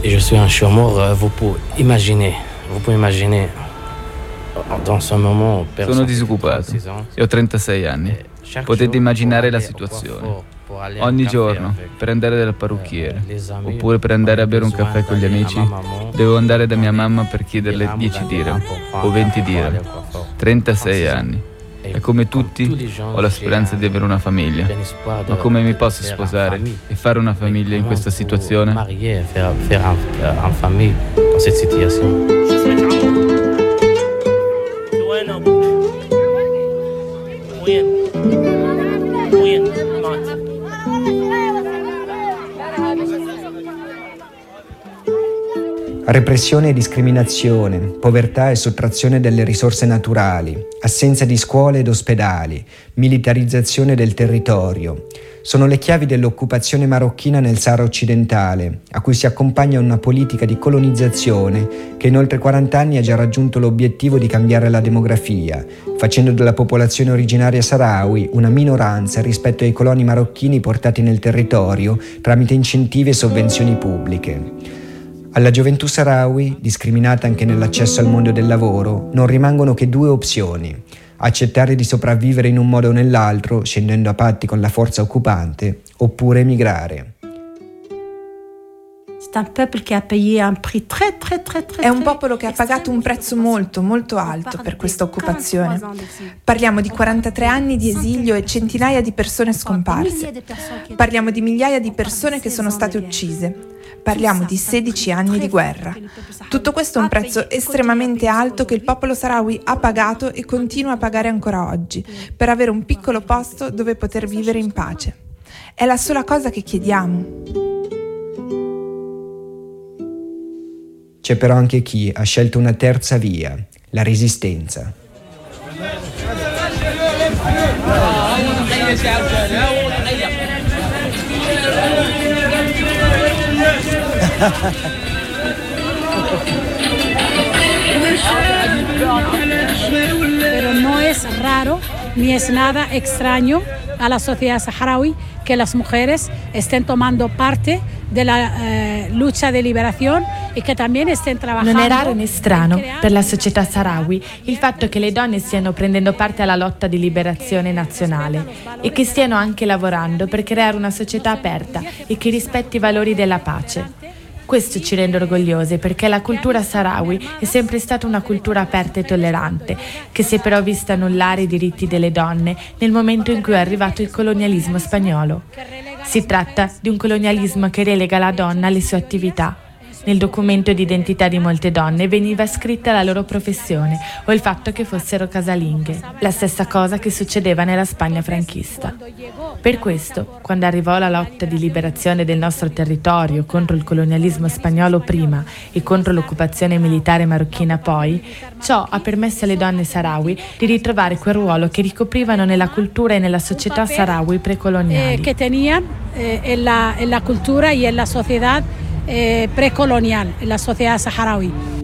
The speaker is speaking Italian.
et je suis un chameau, vous pouvez imaginer dans ce moment. Sono disoccupato e ho 36 anni. Potete immaginare la situazione. Ogni giorno, per andare dal parrucchiere, oppure per andare a bere un caffè con gli amici, devo andare da mia mamma per chiederle 10 dirham o 20 dirham. 36 anni. E come tutti, ho la speranza di avere una famiglia. Ma come mi posso sposare e fare una famiglia in questa situazione? Repressione e discriminazione, povertà e sottrazione delle risorse naturali, assenza di scuole ed ospedali, militarizzazione del territorio. Sono le chiavi dell'occupazione marocchina nel Sahara occidentale, a cui si accompagna una politica di colonizzazione che in oltre 40 anni ha già raggiunto l'obiettivo di cambiare la demografia, facendo della popolazione originaria saharawi una minoranza rispetto ai coloni marocchini portati nel territorio tramite incentivi e sovvenzioni pubbliche. Alla gioventù sahrawi, discriminata anche nell'accesso al mondo del lavoro, non rimangono che due opzioni: accettare di sopravvivere in un modo o nell'altro, scendendo a patti con la forza occupante, oppure emigrare. È un popolo che ha pagato un prezzo molto, molto alto per questa occupazione. Parliamo di 43 anni di esilio e centinaia di persone scomparse. Parliamo di migliaia di persone che sono state uccise. Parliamo di 16 anni di guerra. Tutto questo è un prezzo estremamente alto che il popolo sahrawi ha pagato e continua a pagare ancora oggi, per avere un piccolo posto dove poter vivere in pace. È la sola cosa che chiediamo. C'è però anche chi ha scelto una terza via, la resistenza. Pero no es raro ni es nada extraño a la sociedad saharaui que las mujeres estén tomando parte de la lucha de liberación y che también estén trabajando. Non è raro né strano per la società sahrawi il fatto che le donne stiano prendendo parte alla lotta di liberazione nazionale e che stiano anche lavorando per creare una società aperta e che rispetti i valori della pace. Questo ci rende orgogliosi perché la cultura sahrawi è sempre stata una cultura aperta e tollerante, che si è però vista annullare i diritti delle donne nel momento in cui è arrivato il colonialismo spagnolo. Si tratta di un colonialismo che relega la donna alle sue attività. Nel documento di identità di molte donne veniva scritta la loro professione o il fatto che fossero casalinghe, la stessa cosa che succedeva nella Spagna franchista. Per questo, quando arrivò la lotta di liberazione del nostro territorio contro il colonialismo spagnolo prima e contro l'occupazione militare marocchina poi, ciò ha permesso alle donne sahrawi di ritrovare quel ruolo che ricoprivano nella cultura e nella società sahrawi precoloniali. Che tenían en la cultura y en la sociedad precolonial, en la sociedad saharaui.